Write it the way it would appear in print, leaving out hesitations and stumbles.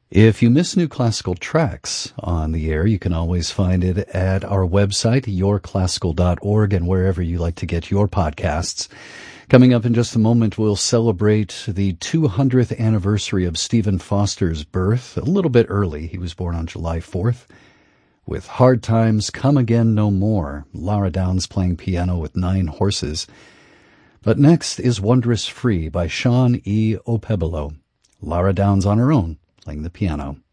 If you miss new classical tracks on the air, you can always find it at our website, yourclassical.org, and wherever you like to get your podcasts. Coming up in just a moment, we'll celebrate the 200th anniversary of Stephen Foster's birth, a little bit early. He was born on July 4th. With Hard Times Come Again No More, Laura Downs playing piano with 9 horses. But next is Wondrous Free by Sean E. Opebolo. Laura Downs on her own, playing the piano.